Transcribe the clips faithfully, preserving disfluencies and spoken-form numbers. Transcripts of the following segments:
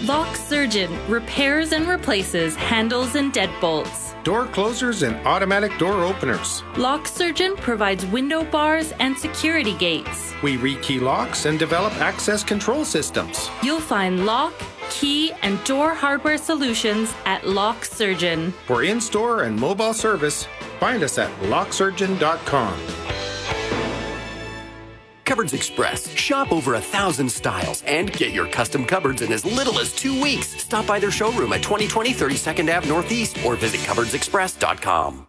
Lock Surgeon repairs and replaces handles and deadbolts. Door closers and automatic door openers. Lock Surgeon provides window bars and security gates. We rekey locks and develop access control systems. You'll find lock, key, and door hardware solutions at Lock Surgeon. For in-store and mobile service, find us at lock surgeon dot com. Cupboards Express. Shop over a thousand styles and get your custom cupboards in as little as two weeks. Stop by their showroom at twenty twenty thirty-second Avenue Northeast or visit cupboards express dot com.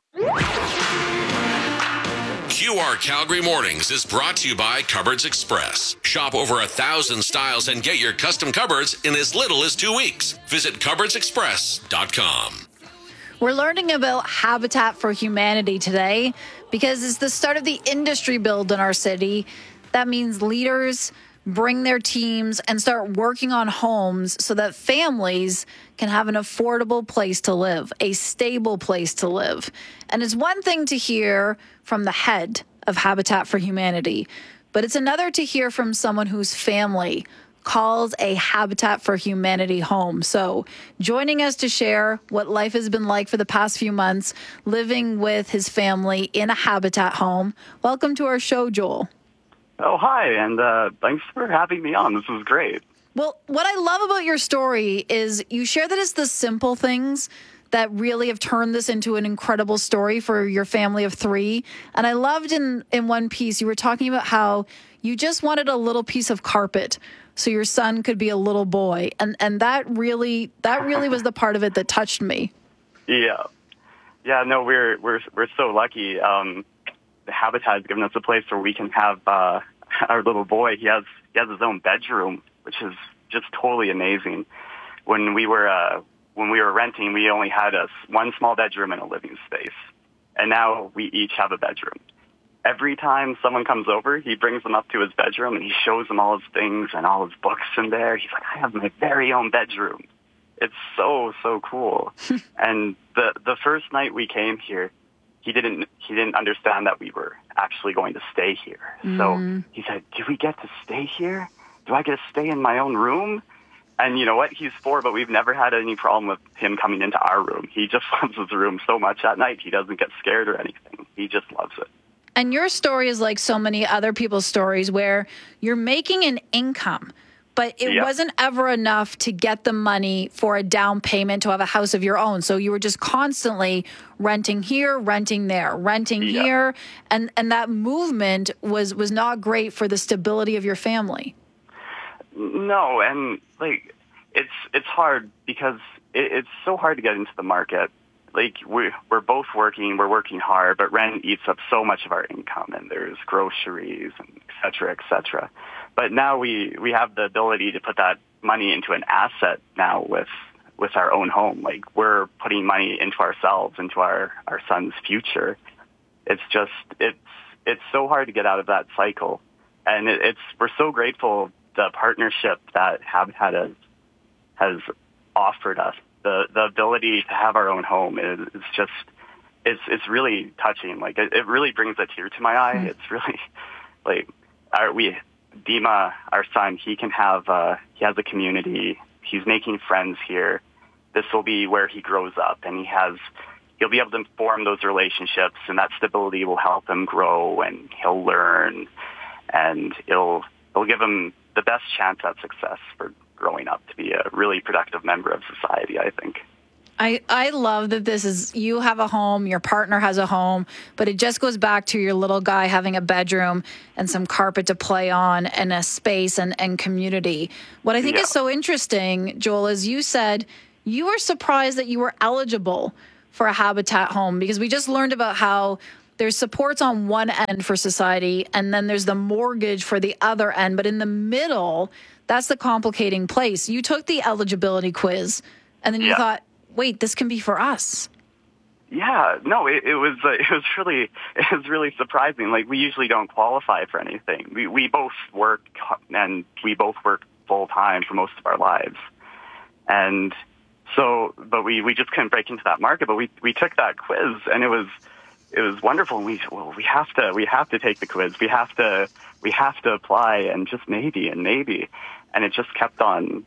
Q R Calgary Mornings is brought to you by Cupboards Express. Shop over a thousand styles and get your custom cupboards in as little as two weeks. Visit cupboards express dot com. We're learning about Habitat for Humanity today because it's the start of the industry build in our city. That means leaders bring their teams and start working on homes so that families can have an affordable place to live, a stable place to live. And it's one thing to hear from the head of Habitat for Humanity, but it's another to hear from someone whose family calls a Habitat for Humanity home. So joining us to share what life has been like for the past few months, living with his family in a Habitat home. Welcome to our show, Joel. Oh, hi, and uh, thanks for having me on. This was great. Well, what I love about your story is you share that it's the simple things that really have turned this into an incredible story for your family of three. And I loved in, in one piece, you were talking about how you just wanted a little piece of carpet so your son could be a little boy. And and that really that really was the part of it that touched me. Yeah. Yeah, no, we're we're we're so lucky. Um The Habitat has given us a place where we can have uh, our little boy. He has he has his own bedroom, which is just totally amazing. When we were uh, when we were renting, we only had a one small bedroom and a living space, and now we each have a bedroom. Every time someone comes over, he brings them up to his bedroom and he shows them all his things and all his books in there. He's like, "I have my very own bedroom." It's so so cool. And the the first night we came here, He didn't. He didn't understand that we were actually going to stay here. Mm. So he said, "Do we get to stay here? Do I get to stay in my own room?" And you know what? He's four, but we've never had any problem with him coming into our room. He just loves his room so much at night. He doesn't get scared or anything. He just loves it. And your story is like so many other people's stories where you're making an income, but it yep. wasn't ever enough to get the money for a down payment to have a house of your own. So you were just constantly renting here, renting there, renting yep. here. And, and that movement was, was not great for the stability of your family. No, and like it's it's hard because it, it's so hard to get into the market. Like we're, we're both working, we're working hard, but rent eats up so much of our income, and there's groceries and et cetera, et cetera. But now we, we have the ability to put that money into an asset now with with our own home. Like we're putting money into ourselves, into our, our son's future. It's just, it's it's so hard to get out of that cycle. And it, it's we're so grateful the partnership that Habitat has, has offered us. The the ability to have our own home is, is just, it's it's really touching. Like it, it really brings a tear to my eye. Mm. It's really, like, our, we... Dima, our son, he can have, uh, he has a community. He's making friends here. This will be where he grows up, and he has, he'll be able to form those relationships, and that stability will help him grow, and he'll learn, and it'll, it'll give him the best chance at success for growing up to be a really productive member of society, I think. I, I love that this is, you have a home, your partner has a home, but it just goes back to your little guy having a bedroom and some carpet to play on and a space and, and community. What I think yeah. is so interesting, Joel, is you said you were surprised that you were eligible for a Habitat home because we just learned about how there's supports on one end for society and then there's the mortgage for the other end. But in the middle, that's the complicating place. You took the eligibility quiz and then you yeah. thought, wait, this can be for us. Yeah, no, it, it was uh, it was really it was really surprising. Like we usually don't qualify for anything. We we both work and we both work full time for most of our lives, and so but we, we just couldn't break into that market. But we, we took that quiz and it was it was wonderful. We well we have to we have to take the quiz. We have to we have to apply and just maybe and maybe, and it just kept on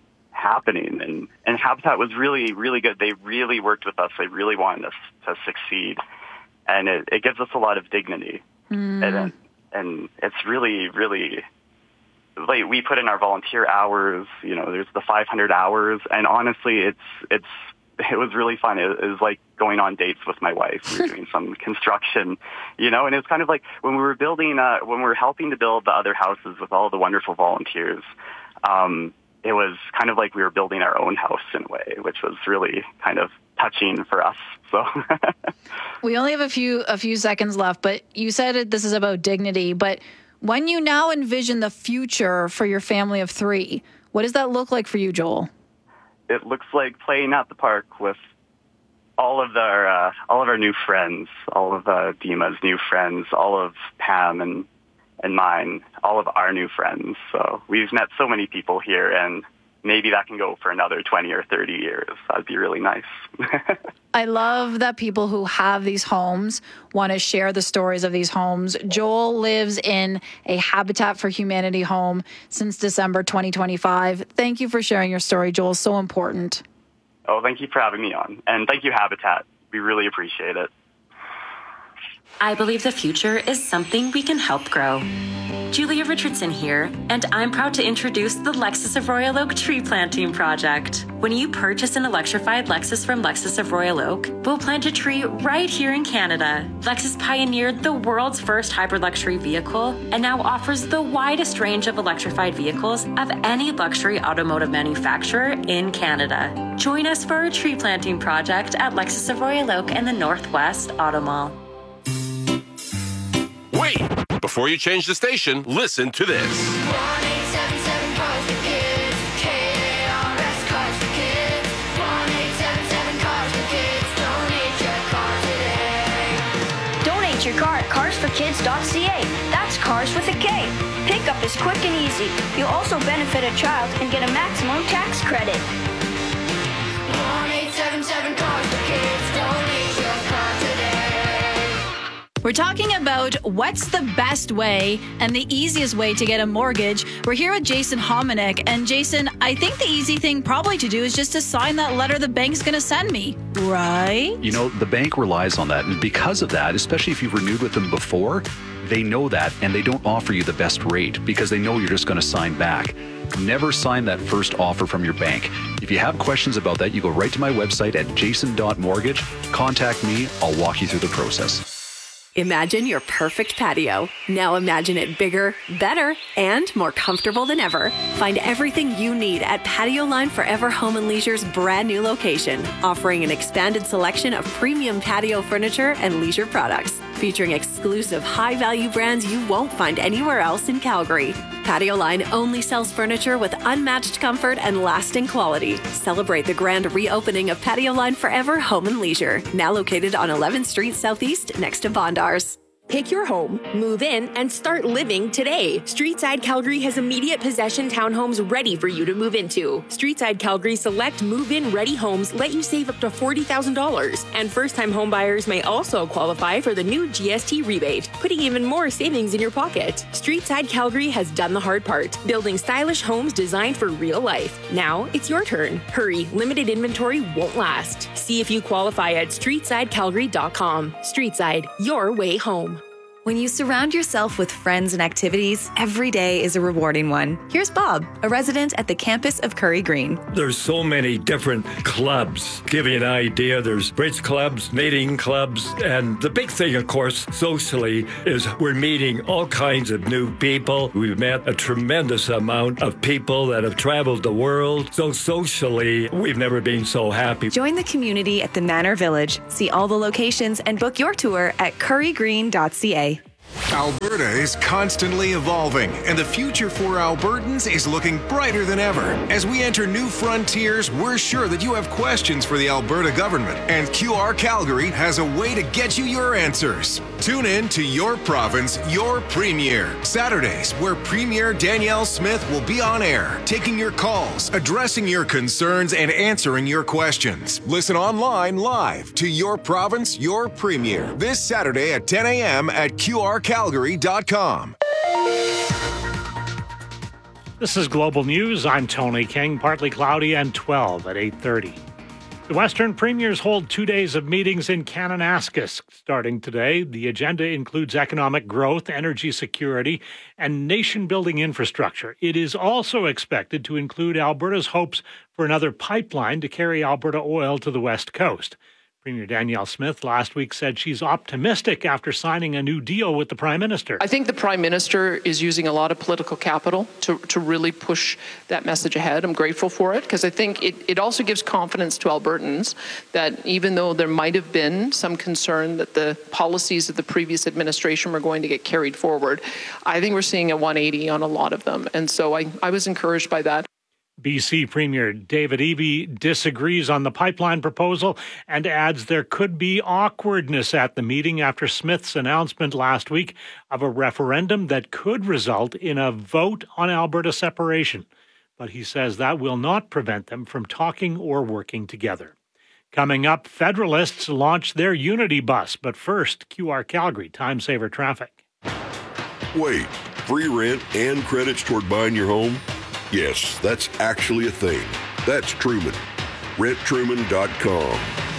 happening. And, and Habitat was really, really good. They really worked with us. They really wanted us to succeed. And it, it gives us a lot of dignity. Mm. And, and it's really, really, like, we put in our volunteer hours, you know, there's the five hundred hours. And honestly, it's, it's, it was really fun. It, it was like going on dates with my wife. We were doing some construction, you know, and it was kind of like when we were building, uh, when we were helping to build the other houses with all the wonderful volunteers, um, it was kind of like we were building our own house in a way, which was really kind of touching for us. So we only have a few a few seconds left, but you said it, this is about dignity. But when you now envision the future for your family of three, what does that look like for you, Joel? It looks like playing at the park with all of our uh, all of our new friends, all of uh, Dima's new friends, all of Pam and and mine, all of our new friends. So we've met so many people here, and maybe that can go for another twenty or thirty years. That'd be really nice. I love that people who have these homes want to share the stories of these homes. Joel lives in a Habitat for Humanity home since December twenty twenty-five. Thank you for sharing your story, Joel. So important. Oh, thank you for having me on. And thank you, Habitat. We really appreciate it. I believe the future is something we can help grow. Julia Richardson here, and I'm proud to introduce the Lexus of Royal Oak Tree Planting Project. When you purchase an electrified Lexus from Lexus of Royal Oak, we'll plant a tree right here in Canada. Lexus pioneered the world's first hybrid luxury vehicle and now offers the widest range of electrified vehicles of any luxury automotive manufacturer in Canada. Join us for our tree planting project at Lexus of Royal Oak and the Northwest Auto Mall. Wait! Before you change the station, listen to this. one eight seven seven Cars for Kids. K A R S Cars for Kids. one eight seven seven Cars for Kids. Donate your car today. Donate your car at cars for kids dot c a. That's cars with a K. Pickup is quick and easy. You'll also benefit a child and get a maximum tax credit. one eight seven seven Cars for Kids. Donate your car today. We're talking about what's the best way and the easiest way to get a mortgage. We're here with Jason Hominick. And Jason, I think the easy thing probably to do is just to sign that letter the bank's going to send me, right? You know, the bank relies on that. And because of that, especially if you've renewed with them before, they know that and they don't offer you the best rate because they know you're just going to sign back. Never sign that first offer from your bank. If you have questions about that, you go right to my website at jason dot mortgage. Contact me. I'll walk you through the process. Imagine your perfect patio. Now imagine it bigger, better, and more comfortable than ever. Find everything you need at Patio Line Forever Home and Leisure's brand new location, offering an expanded selection of premium patio furniture and leisure products, featuring exclusive high-value brands you won't find anywhere else in Calgary. Patio Line only sells furniture with unmatched comfort and lasting quality. Celebrate the grand reopening of Patio Line Forever Home and Leisure, now located on eleventh Street Southeast next to Bondars. Pick your home, move in, and start living today. Streetside Calgary has immediate possession townhomes ready for you to move into. Streetside Calgary select move-in ready homes let you save up to forty thousand dollars. And first-time homebuyers may also qualify for the new G S T rebate, putting even more savings in your pocket. Streetside Calgary has done the hard part, building stylish homes designed for real life. Now it's your turn. Hurry, limited inventory won't last. See if you qualify at streetside calgary dot com. Streetside, your way home. When you surround yourself with friends and activities, every day is a rewarding one. Here's Bob, a resident at the campus of Curry Green. There's so many different clubs. Give you an idea, there's bridge clubs, knitting clubs, and the big thing, of course, socially, is we're meeting all kinds of new people. We've met a tremendous amount of people that have traveled the world. So socially, we've never been so happy. Join the community at the Manor Village. See all the locations and book your tour at curry green dot c a. Alberta is constantly evolving, and the future for Albertans is looking brighter than ever. As we enter new frontiers, we're sure that you have questions for the Alberta government, and Q R Calgary has a way to get you your answers. Tune in to Your Province, Your Premier, Saturdays, where Premier Danielle Smith will be on air, taking your calls, addressing your concerns, and answering your questions. Listen online live to Your Province, Your Premier, this Saturday at ten a.m. at Q R calgary dot com. This is Global News. I'm Tony King. Partly cloudy and twelve at eight thirty. The Western Premiers hold two days of meetings in Kananaskis starting today. The agenda includes economic growth, energy security, and nation-building infrastructure. It is also expected to include Alberta's hopes for another pipeline to carry Alberta oil to the West Coast. Premier Danielle Smith last week said she's optimistic after signing a new deal with the Prime Minister. I think the Prime Minister is using a lot of political capital to, to really push that message ahead. I'm grateful for it because I think it, it also gives confidence to Albertans that even though there might have been some concern that the policies of the previous administration were going to get carried forward, I think we're seeing a one eighty on a lot of them. And so I, I was encouraged by that. B C Premier David Eby disagrees on the pipeline proposal and adds there could be awkwardness at the meeting after Smith's announcement last week of a referendum that could result in a vote on Alberta separation. But he says that will not prevent them from talking or working together. Coming up, Federalists launch their Unity bus. But first, Q R Calgary, time saver traffic. Wait, free rent and credits toward buying your home? Yes, that's actually a thing. That's Truman. rent truman dot com.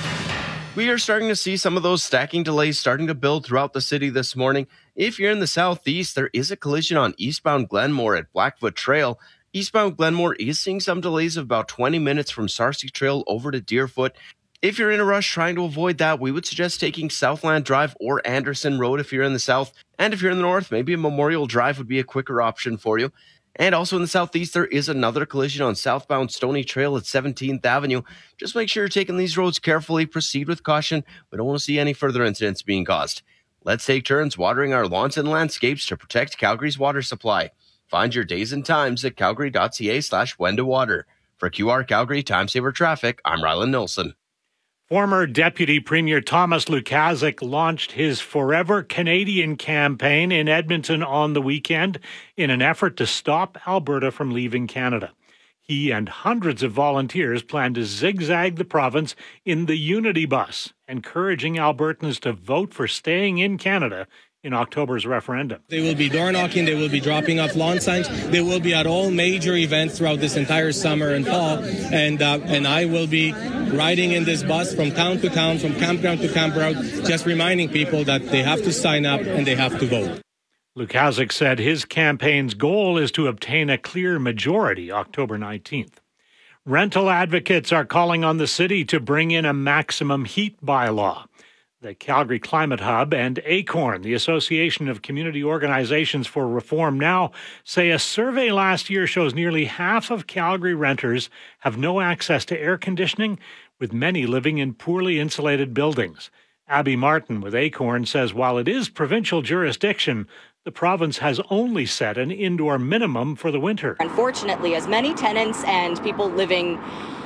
We are starting to see some of those stacking delays starting to build throughout the city this morning. If you're in the southeast, there is a collision on eastbound Glenmore at Blackfoot Trail. Eastbound Glenmore is seeing some delays of about twenty minutes from Sarcee Trail over to Deerfoot. If you're in a rush trying to avoid that, we would suggest taking Southland Drive or Anderson Road if you're in the south. And if you're in the north, maybe a Memorial Drive would be a quicker option for you. And also in the southeast, there is another collision on southbound Stony Trail at seventeenth Avenue. Just make sure you're taking these roads carefully. Proceed with caution. We don't want to see any further incidents being caused. Let's take turns watering our lawns and landscapes to protect Calgary's water supply. Find your days and times at calgary.ca slash when to water. For Q R Calgary Time Saver Traffic, I'm Rylan Nilsson. Former Deputy Premier Thomas Lukaszuk launched his Forever Canadian campaign in Edmonton on the weekend in an effort to stop Alberta from leaving Canada. He and hundreds of volunteers plan to zigzag the province in the Unity bus, encouraging Albertans to vote for staying in Canada in October's referendum. They will be door knocking, they will be dropping off lawn signs, they will be at all major events throughout this entire summer and fall, and uh, and I will be riding in this bus from town to town, from campground to campground, just reminding people that they have to sign up and they have to vote. Lukaszuk said his campaign's goal is to obtain a clear majority October nineteenth. Rental advocates are calling on the city to bring in a maximum heat bylaw. The Calgary Climate Hub and ACORN, the Association of Community Organizations for Reform Now, say a survey last year shows nearly half of Calgary renters have no access to air conditioning, with many living in poorly insulated buildings. Abby Martin with ACORN says while it is provincial jurisdiction, the province has only set an indoor minimum for the winter. Unfortunately, as many tenants and people living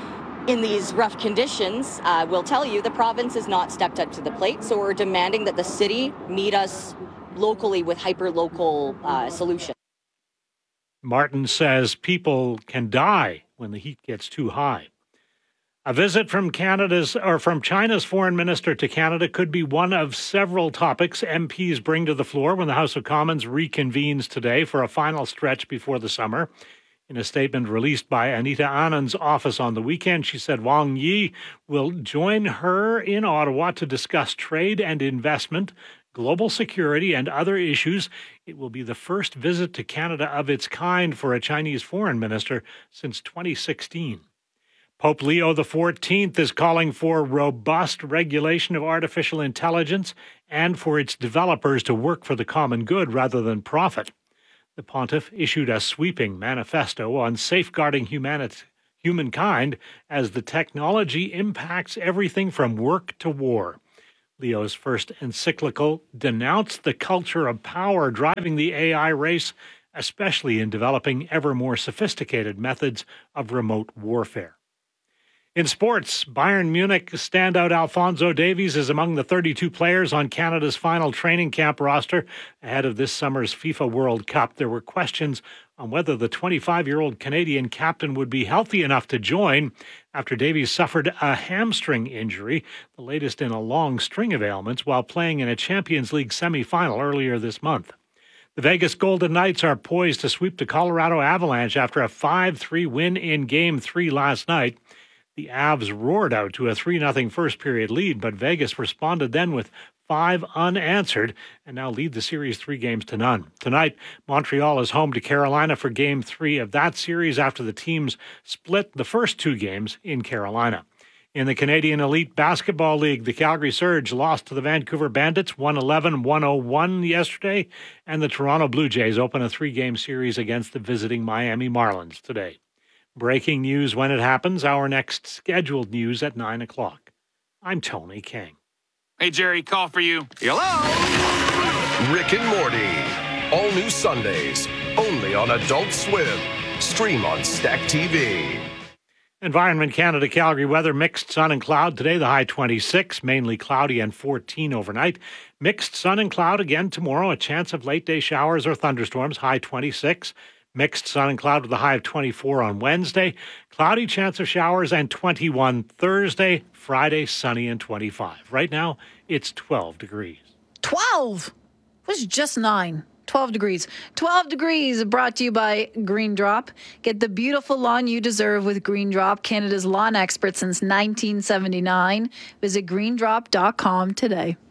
in these rough conditions uh, will tell you, the province has not stepped up to the plate, so we're demanding that the city meet us locally with hyper-local uh, solutions. Martin says people can die when the heat gets too high. A visit from Canada's or from China's foreign minister to Canada could be one of several topics M Ps bring to the floor when the House of Commons reconvenes today for a final stretch before the summer. In a statement released by Anita Anand's office on the weekend, she said Wang Yi will join her in Ottawa to discuss trade and investment, global security, and other issues. It will be the first visit to Canada of its kind for a Chinese foreign minister since twenty sixteen. Pope Leo the fourteenth is calling for robust regulation of artificial intelligence and for its developers to work for the common good rather than profit. The pontiff issued a sweeping manifesto on safeguarding humanity, humankind as the technology impacts everything from work to war. Leo's first encyclical denounced the culture of power driving the A I race, especially in developing ever more sophisticated methods of remote warfare. In sports, Bayern Munich standout Alphonso Davies is among the thirty-two players on Canada's final training camp roster ahead of this summer's FIFA World Cup. There were questions on whether the twenty-five-year-old Canadian captain would be healthy enough to join after Davies suffered a hamstring injury, the latest in a long string of ailments, while playing in a Champions League semi-final earlier this month. The Vegas Golden Knights are poised to sweep the Colorado Avalanche after a five three win in Game three last night. The Avs roared out to a three nothing first-period lead, but Vegas responded then with five unanswered and now lead the series three games to none. Tonight, Montreal is home to Carolina for Game three of that series after the teams split the first two games in Carolina. In the Canadian Elite Basketball League, the Calgary Surge lost to the Vancouver Bandits one eleven to one oh one yesterday, and the Toronto Blue Jays open a three-game series against the visiting Miami Marlins today. Breaking news when it happens, our next scheduled news at nine o'clock. I'm Tony King. Hey, Jerry, call for you. Hello? Rick and Morty. All new Sundays, only on Adult Swim. Stream on Stack T V. Environment Canada Calgary weather, mixed sun and cloud today, the high twenty-six, mainly cloudy and fourteen overnight. Mixed sun and cloud again tomorrow, a chance of late day showers or thunderstorms, high twenty-six. Mixed sun and cloud with a high of twenty-four on Wednesday. Cloudy chance of showers and twenty-one Thursday. Friday, sunny and twenty-five. Right now, it's twelve degrees. twelve? It was just nine. twelve degrees. twelve degrees brought to you by Green Drop. Get the beautiful lawn you deserve with Green Drop, Canada's lawn expert since nineteen seventy-nine. Visit green drop dot com today.